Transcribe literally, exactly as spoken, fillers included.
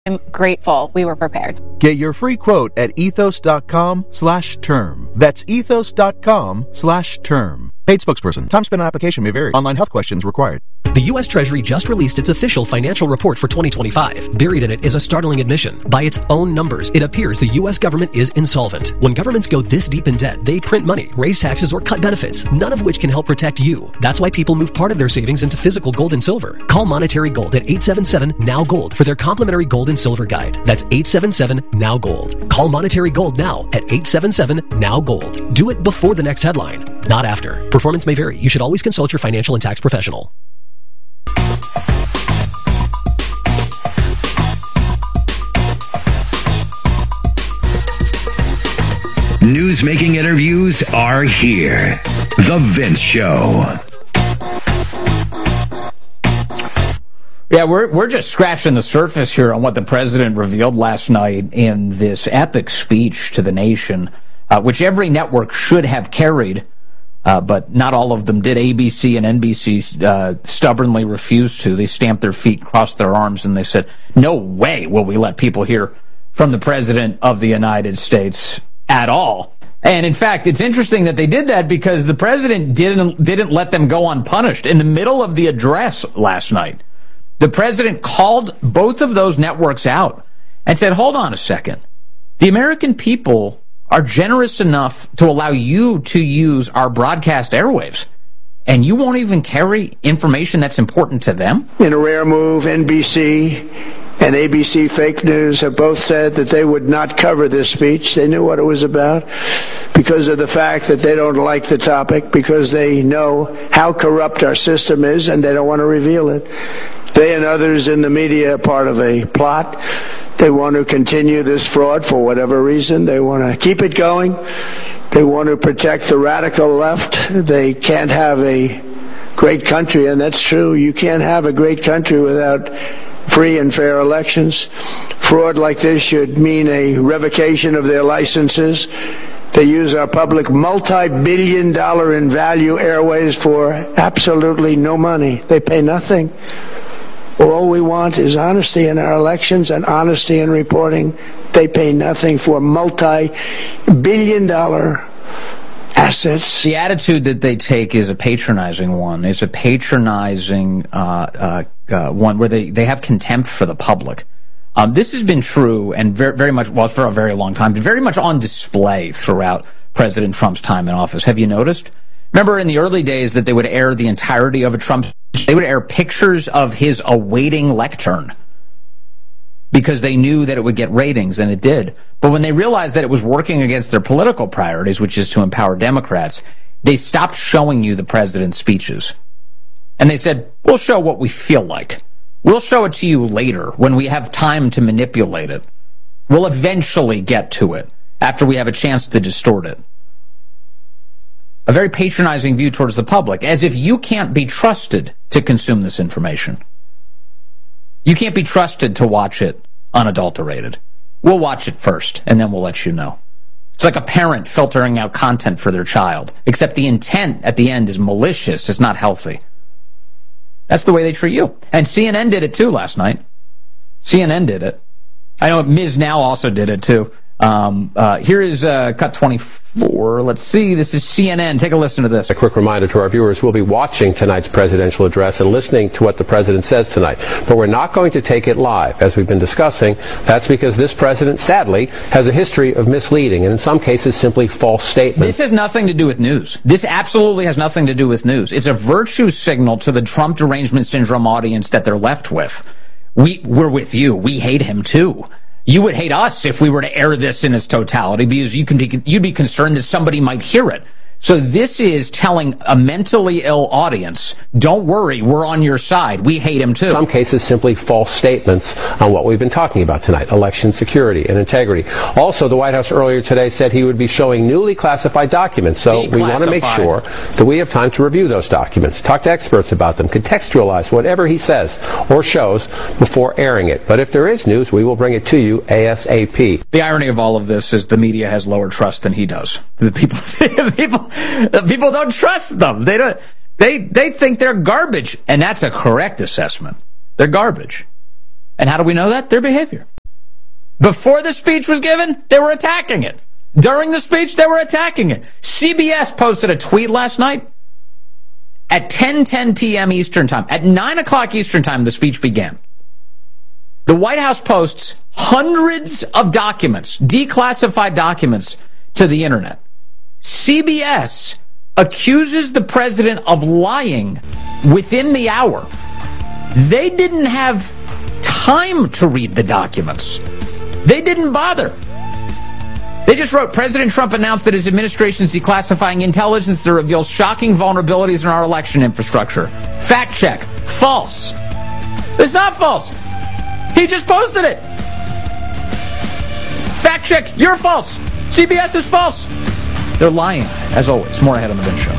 I'm grateful we were prepared. Get your free quote at ethos.com slash term. That's ethos.com slash term. Paid spokesperson. Time spent on application may vary. Online health questions required. The U S Treasury just released its official financial report for twenty twenty-five. Buried in it is a startling admission. By its own numbers, it appears the U S government is insolvent. When governments go this deep in debt, they print money, raise taxes, or cut benefits, none of which can help protect you. That's why people move part of their savings into physical gold and silver. Call Monetary Gold at eight seven seven, N O W, GOLD for their complimentary gold and silver guide. That's eight seven seven, N O W, GOLD. Call Monetary Gold now at eight seven seven, N O W, GOLD. Do it before the next headline, not after. Performance may vary. You should always consult your financial and tax professional. News-making interviews are here. The Vince Show. Yeah, we're we're just scratching the surface here on what the president revealed last night in this epic speech to the nation, uh, which every network should have carried, uh, but not all of them did. A B C and N B C uh, stubbornly refused to. They stamped their feet, crossed their arms, and they said, no way will we let people hear from the president of the United States at all. And in fact, it's interesting that they did that because the president didn't didn't let them go unpunished. In the middle of the address last night, the president called both of those networks out and said, hold on a second. The American people are generous enough to allow you to use our broadcast airwaves, and you won't even carry information that's important to them? In a rare move, N B C and A B C Fake News have both said that they would not cover this speech. They knew what it was about because of the fact that they don't like the topic, because they know how corrupt our system is and they don't want to reveal it. They and others in the media are part of a plot. They want to continue this fraud for whatever reason. They want to keep it going. They want to protect the radical left. They can't have a great country, and that's true. You can't have a great country without free and fair elections. Fraud like this should mean a revocation of their licenses. They use our public multi-billion dollar in value airways for absolutely no money. They pay nothing. All we want is honesty in our elections and honesty in reporting. They pay nothing for multi-billion dollar assets. The attitude that they take is a patronizing one. It's a patronizing uh, uh, uh, one where they, they have contempt for the public. Um, this has been true and very, very much, well, for a very long time, but very much on display throughout President Trump's time in office. Have you noticed? Remember in the early days that they would air the entirety of a Trump speech? They would air pictures of his awaiting lectern because they knew that it would get ratings, and it did. But when they realized that it was working against their political priorities, which is to empower Democrats, they stopped showing you the president's speeches. And they said, we'll show what we feel like. We'll show it to you later when we have time to manipulate it. We'll eventually get to it after we have a chance to distort it. A very patronizing view towards the public, as if you can't be trusted to consume this information. You can't be trusted to watch it unadulterated. We'll watch it first, and then we'll let you know. It's like a parent filtering out content for their child, except the intent at the end is malicious. It's not healthy. That's the way they treat you. And C N N did it too last night. C N N did it. I know Miz Now also did it too. Um, uh, here is uh, cut twenty-four. Let's see. This is C N N. Take a listen to this. A quick reminder to our viewers, we'll be watching tonight's presidential address and listening to what the president says tonight. But we're not going to take it live, as we've been discussing. That's because this president, sadly, has a history of misleading and in some cases simply false statements. This has nothing to do with news. This absolutely has nothing to do with news. It's a virtue signal to the Trump derangement syndrome audience that they're left with. We, we're with you. We hate him too. You would hate us if we were to air this in its totality because you can be, you'd be concerned that somebody might hear it. So this is telling a mentally ill audience, don't worry, we're on your side. We hate him too. In some cases, simply false statements on what we've been talking about tonight, election security and integrity. Also, the White House earlier today said he would be showing newly classified documents. So we want to make sure that we have time to review those documents, talk to experts about them, contextualize whatever he says or shows before airing it. But if there is news, we will bring it to you ASAP. The irony of all of this is the media has lower trust than he does. The people, the people People don't trust them. They don't. They they think they're garbage, and that's a correct assessment. They're garbage. And how do we know that? Their behavior. Before the speech was given, they were attacking it. During the speech, they were attacking it. C B S posted a tweet last night at ten ten p.m. Eastern Time. At nine o'clock Eastern Time, the speech began. The White House posts hundreds of documents, declassified documents, to the internet. C B S accuses the president of lying within the hour. They didn't have time to read the documents. They didn't bother. They just wrote, President Trump announced that his administration is declassifying intelligence that reveals shocking vulnerabilities in our election infrastructure. Fact check. False. It's not false. He just posted it. Fact check. You're false. C B S is false. They're lying. As always, more ahead on The Vince Show.